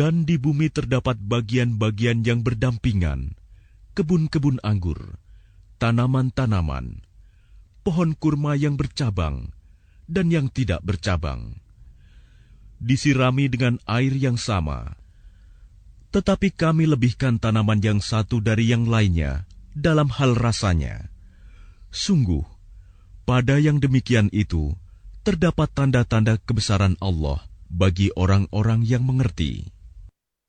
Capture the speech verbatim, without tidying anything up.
Dan di bumi terdapat bagian-bagian yang berdampingan, kebun-kebun anggur, tanaman-tanaman, pohon kurma yang bercabang dan yang tidak bercabang. Disirami dengan air yang sama, tetapi kami lebihkan tanaman yang satu dari yang lainnya dalam hal rasanya. Sungguh, pada yang demikian itu terdapat tanda-tanda kebesaran Allah bagi orang-orang yang mengerti.